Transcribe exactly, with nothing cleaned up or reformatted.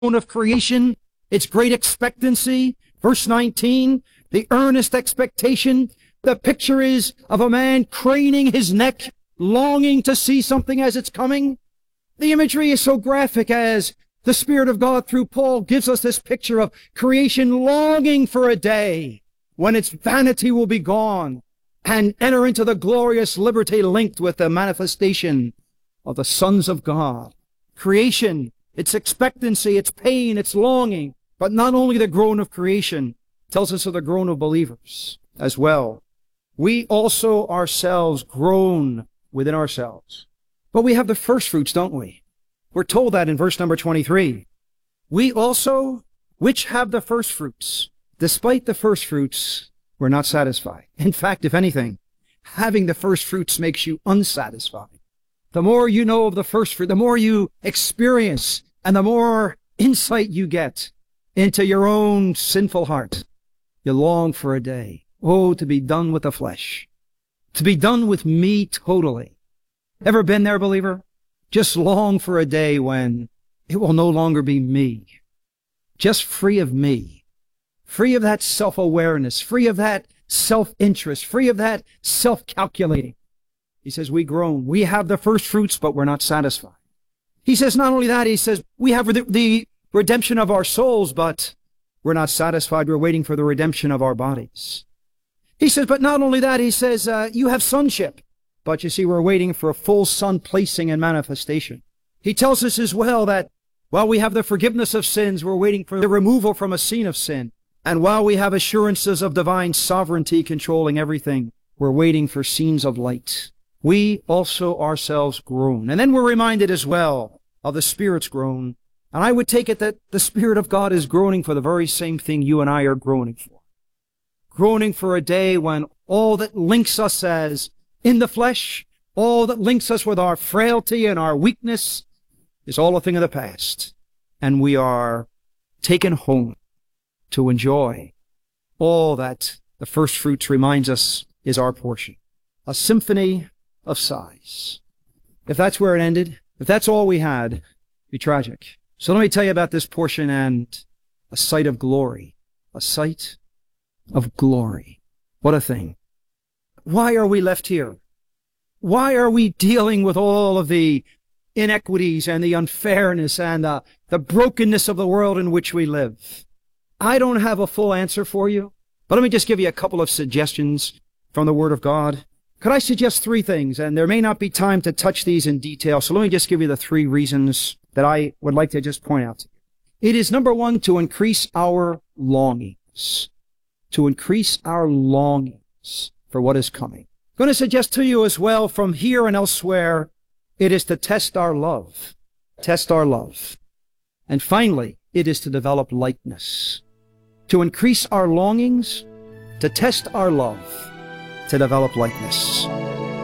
of creation, its great expectancy. Verse nineteen, the earnest expectation. The picture is of a man craning his neck, longing to see something as it's coming. The imagery is so graphic as the Spirit of God through Paul gives us this picture of creation longing for a day when its vanity will be gone and enter into the glorious liberty linked with the manifestation of the sons of God. Creation, its expectancy, its pain, its longing, but not only the groan of creation, tells us of the groan of believers as well. We also ourselves groan within ourselves. But we have the first fruits, don't we? We're told that in verse number twenty-three. We also, which have the first fruits, despite the first fruits, we're not satisfied. In fact, if anything, having the first fruits makes you unsatisfied. The more you know of the first fruit, the more you experience and the more insight you get into your own sinful heart, you long for a day. Oh, to be done with the flesh. To be done with me totally. Ever been there, believer? Just long for a day when it will no longer be me. Just free of me. Free of that self-awareness. Free of that self-interest. Free of that self-calculating. He says, we groan. We have the first fruits, but we're not satisfied. He says, not only that, he says, we have the, the redemption of our souls, but we're not satisfied. We're waiting for the redemption of our bodies. He says, but not only that, he says, uh, you have sonship. But you see, we're waiting for a full son placing and manifestation. He tells us as well that while we have the forgiveness of sins, we're waiting for the removal from a scene of sin. And while we have assurances of divine sovereignty controlling everything, we're waiting for scenes of light. We also ourselves groan. And then we're reminded as well of the Spirit's groan. And I would take it that the Spirit of God is groaning for the very same thing you and I are groaning for. Groaning for a day when all that links us as in the flesh, all that links us with our frailty and our weakness is all a thing of the past. And we are taken home to enjoy all that the first fruits reminds us is our portion. A symphony of sighs. If that's where it ended, if that's all we had, it'd be tragic. So let me tell you about this portion and a sight of glory. A sight of glory. What a thing. Why are we left here? Why are we dealing with all of the inequities and the unfairness and the, the brokenness of the world in which we live? I don't have a full answer for you, but let me just give you a couple of suggestions from the Word of God. Could I suggest three things? And there may not be time to touch these in detail, so let me just give you the three reasons that I would like to just point out to you. It is, number one, to increase our longings. To increase our longings for what is coming. I'm going to suggest to you as well from here and elsewhere, it is to test our love. Test our love. And finally, it is to develop likeness. To increase our longings, to test our love, to develop likeness.